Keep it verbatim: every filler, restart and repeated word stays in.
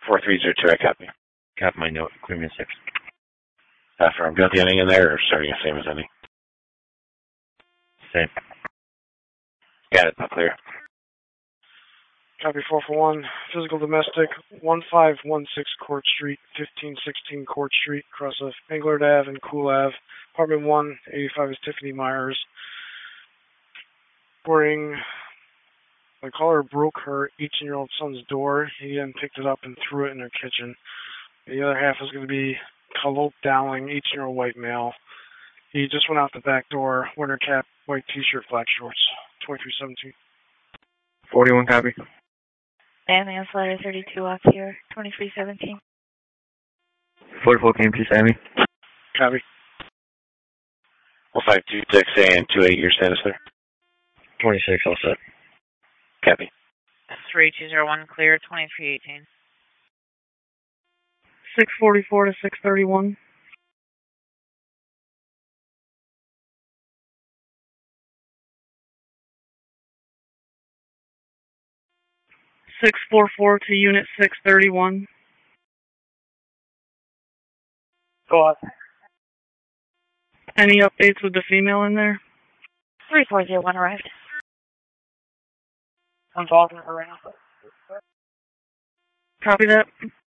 four three zero two, I copy. Cap my note, clear me a six. Affirm. Got the ending in there, or starting the same as ending? Same. Got it, not clear. Copy four four one. Physical domestic, one five one six Court Street, fifteen sixteen Court Street, across of Englert Ave and Cool Ave. Apartment one, eighty-five is Tiffany Myers. Reporting, my caller broke her eighteen-year-old son's door. He then picked it up and threw it in her kitchen. The other half is going to be Khalok Dowling, eighteen-year-old white male. He just went out the back door, winter cap, white t-shirt, black shorts. twenty-three seventeen. forty-one copy. And manslaughter thirty-two off here, twenty-three seventeen. forty-four came to Sammy. Copy. one five two six and two eight, your status there? twenty-six, all set. Copy. three two zero one clear, twenty-three eighteen. six forty-four to six thirty-one. six forty-four to unit six thirty-one. Go on. Any updates with the female in there? three four zero one arrived. I'm talking to her right now. Copy that.